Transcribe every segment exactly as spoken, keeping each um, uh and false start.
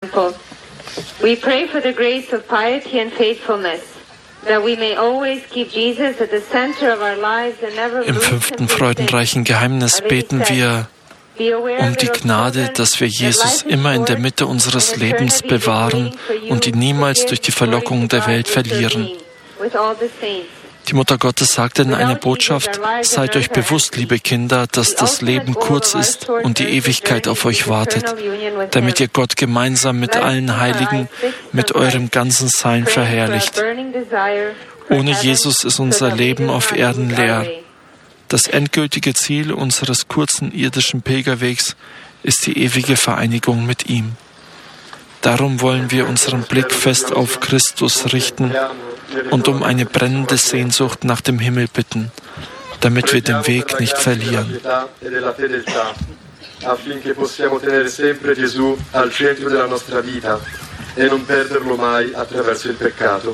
example. We pray for the grace of piety and faithfulness, that we may always keep Jesus at the center of our lives and never Im fünften freudenreichen Geheimnis beten wir um die Gnade, dass wir Jesus immer in der Mitte unseres Lebens bewahren und ihn niemals durch die Verlockung der Welt verlieren. Die Mutter Gottes sagte in einer Botschaft: Seid euch bewusst, liebe Kinder, dass das Leben kurz ist und die Ewigkeit auf euch wartet, damit ihr Gott gemeinsam mit allen Heiligen, mit eurem ganzen Sein verherrlicht. Ohne Jesus ist unser Leben auf Erden leer. Das endgültige Ziel unseres kurzen irdischen Pilgerwegs ist die ewige Vereinigung mit ihm. Darum wollen wir unseren Blick fest auf Christus richten und um eine brennende Sehnsucht nach dem Himmel bitten, damit wir den Weg nicht verlieren. Affinché possiamo tenere sempre Gesù al centro della nostra vita e non perderlo mai attraverso il peccato.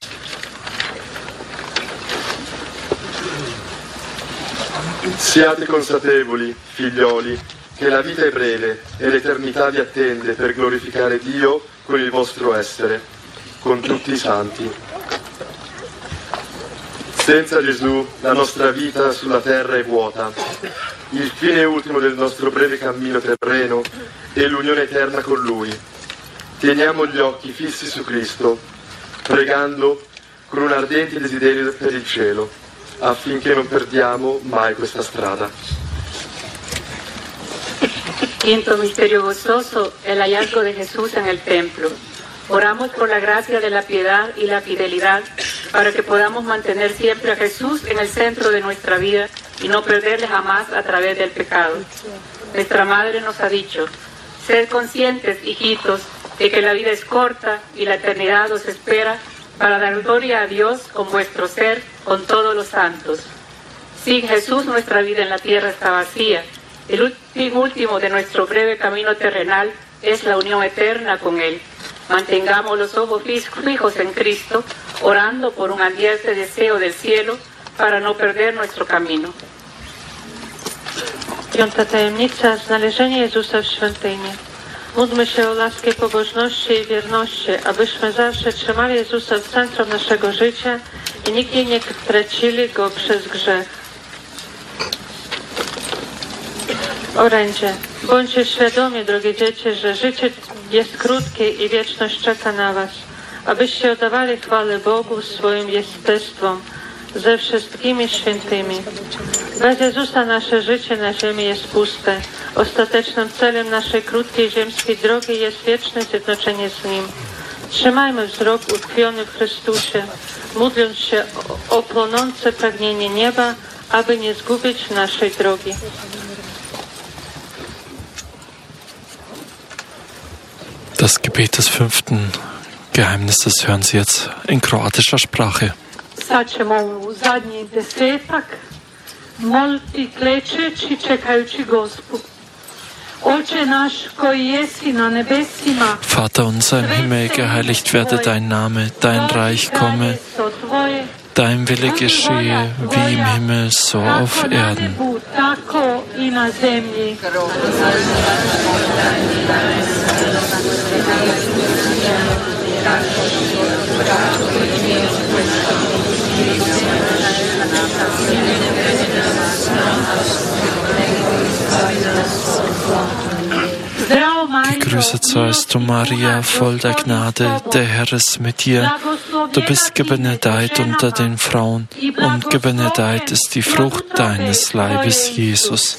Siate consapevoli, figlioli, che la vita è breve e l'eternità vi attende per glorificare Dio con il vostro essere, con tutti i santi. Senza Gesù la nostra vita sulla terra è vuota. Il fine ultimo del nostro breve cammino terreno è l'unione eterna con Lui. Teniamo gli occhi fissi su Cristo, pregando con un ardente desiderio per il cielo, affinché non perdiamo mai questa strada. Quinto misterio gozoso, el hallazgo de Jesús en el templo. Oramos por la gracia de la piedad y la fidelidad para que podamos mantener siempre a Jesús en el centro de nuestra vida y no perderle jamás a través del pecado. Nuestra Madre nos ha dicho: sed conscientes, hijitos, de que la vida es corta y la eternidad os espera para dar gloria a Dios con vuestro ser, con todos los santos. Sin Jesús nuestra vida en la tierra está vacía. El último, último de nuestro breve camino terrenal es la unión eterna con Él. Mantengamos los ojos fijos en Cristo, orando por un ardiente deseo del cielo para no perder nuestro camino. Piąta tajemnica, znalezienie Jezusa w świątyni. Módlmy się o laskę pobożności i wierności, abyśmy zawsze trzymali Jezusa w centrum naszego życia i nigdy nie tracili Go przez grzech. Orędzie. Bądźcie świadomi, drogie dzieci, że życie jest krótkie i wieczność czeka na was, abyście oddawali chwałę Bogu swoim jestestwom ze wszystkimi świętymi. Bez Jezusa nasze życie na ziemi jest puste. Ostatecznym celem naszej krótkiej ziemskiej drogi jest wieczne zjednoczenie z Nim. Trzymajmy wzrok utkwiony w Chrystusie, módląc się o, o płonące pragnienie nieba, aby nie zgubić naszej drogi. Das Gebet des fünften Geheimnisses hören Sie jetzt in kroatischer Sprache. Sad ćemo u zadnji desetak moliti klečeći čekajući Gospu. Oče naš koji jesi na nebesima. Vater unser im Himmel, geheiligt werde dein Name, dein Reich komme, dein Wille geschehe, wie im Himmel, so auf Erden. Tako i na zemlji. Gegrüßet seist du, Maria, voll der Gnade, der Herr ist mit dir. Du bist gebenedeit unter den Frauen und gebenedeit ist die Frucht deines Leibes, Jesus.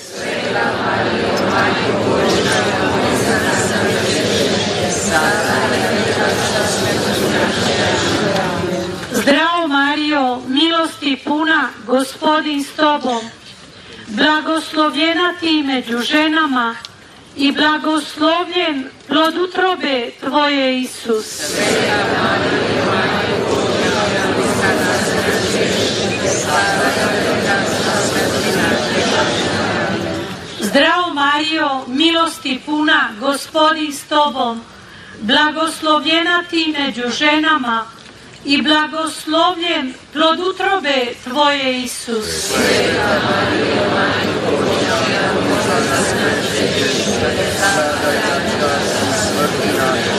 Zdravo Mario, milosti puna, Gospodin s tobom, blagoslovljena ti među ženama i blagoslovljen plod utrobe tvoje, Isus. Zdravo Mario, milosti puna, Gospodin s tobom, blagoslovljena ti među ženama i blagoslovljen plod utrobe tvoje, Isus. Sveta Marijo,